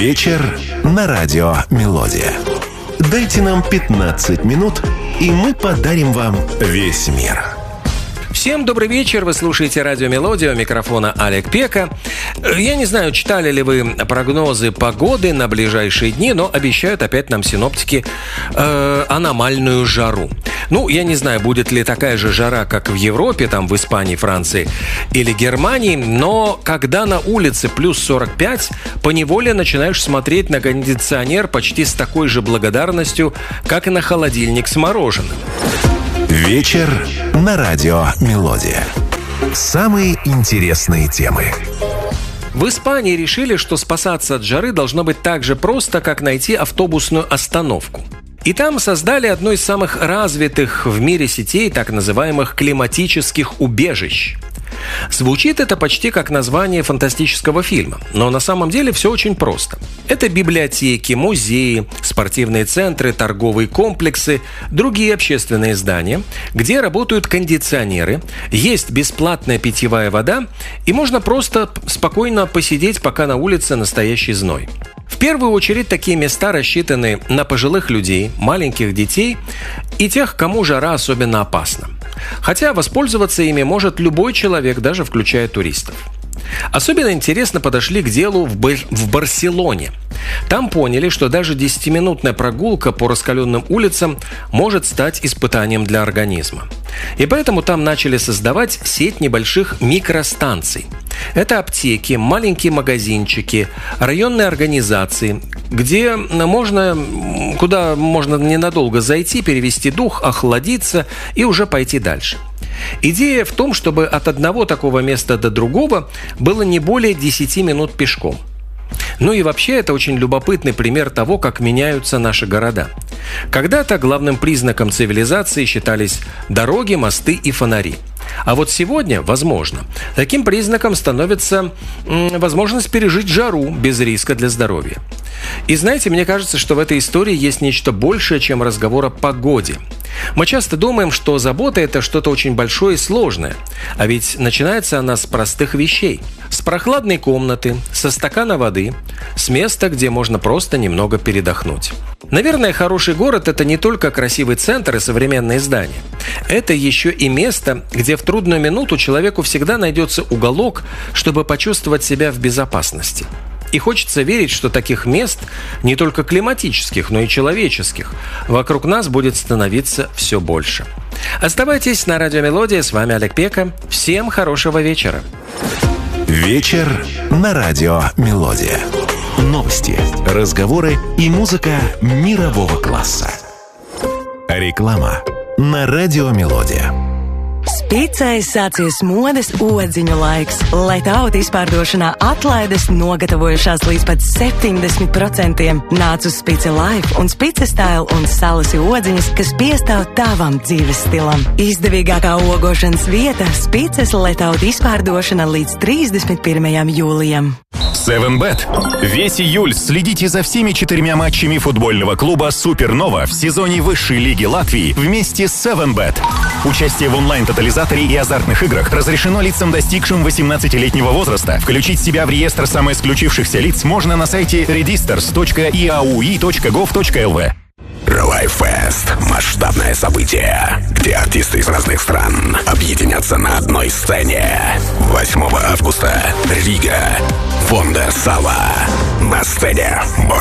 Вечер на радио «Мелодия». Дайте нам 15 минут, и мы подарим вам весь мир. Всем добрый вечер, вы слушаете радио «Мелодия», у микрофона Олег Пека. Я не знаю, читали ли вы прогнозы погоды на ближайшие дни, но обещают опять нам синоптики аномальную жару. Ну, я не знаю, будет ли такая же жара, как в Европе, там в Испании, Франции или Германии, но когда на улице плюс 45, поневоле начинаешь смотреть на кондиционер почти с такой же благодарностью, как и на холодильник с мороженым. Вечер на радио «Мелодия». Самые интересные темы. В Испании решили, что спасаться от жары должно быть так же просто, как найти автобусную остановку. И там создали одну из самых развитых в мире сетей так называемых климатических убежищ. Звучит это почти как название фантастического фильма, но на самом деле все очень просто. Это библиотеки, музеи, спортивные центры, торговые комплексы, другие общественные здания, где работают кондиционеры, есть бесплатная питьевая вода и можно просто спокойно посидеть, пока на улице настоящий зной. В первую очередь такие места рассчитаны на пожилых людей, маленьких детей и тех, кому жара особенно опасна. Хотя воспользоваться ими может любой человек, даже включая туристов. Особенно интересно подошли к делу в Барселоне. Там поняли, что даже 10-минутная прогулка по раскаленным улицам может стать испытанием для организма. И поэтому там начали создавать сеть небольших микростанций. Это аптеки, маленькие магазинчики, районные организации, куда можно ненадолго зайти, перевести дух, охладиться и уже пойти дальше. Идея в том, чтобы от одного такого места до другого было не более 10 минут пешком. Ну и вообще это очень любопытный пример того, как меняются наши города. Когда-то главным признаком цивилизации считались дороги, мосты и фонари. А вот сегодня, возможно, таким признаком становится возможность пережить жару без риска для здоровья. И знаете, мне кажется, что в этой истории есть нечто большее, чем разговор о погоде. Мы часто думаем, что забота – это что-то очень большое и сложное. А ведь начинается она с простых вещей. С прохладной комнаты, со стакана воды, с места, где можно просто немного передохнуть. Наверное, хороший город – это не только красивый центр и современные здания. Это еще и место, где в трудную минуту человеку всегда найдется уголок, чтобы почувствовать себя в безопасности. И хочется верить, что таких мест, не только климатических, но и человеческих, вокруг нас будет становиться все больше. Оставайтесь на радио «Мелодия». С вами Олег Пека. Всем хорошего вечера. Вечер на радио «Мелодия». Новости, разговоры и музыка мирового класса. Реклама на радио «Мелодия». Spicai sācies modes odziņu laiks, lai tauta izpārdošanā atlaides nogatavojušās līdz pat 70%. Nāc uz Spice Life un Spice Style un salasi odziņas, kas piestāv tavam dzīves stilam. Izdevīgākā ogošanas vieta – Spices letauta izpārdošana līdz 31. jūlijam. 7bet. Весь июль следите за всеми 4 матчами футбольного клуба «Супернова» в сезоне высшей лиги Латвии вместе с 7bet. Участие в онлайн-тотализаторе и азартных играх разрешено лицам, достигшим 18-летнего возраста. Включить себя в реестр самоисключившихся лиц можно на сайте registers.iaui.gov.lv. Релайфест – масштабное событие, где артисты из разных стран объединятся на одной сцене. 8 августа. Рига. Фонда Сала. На сцене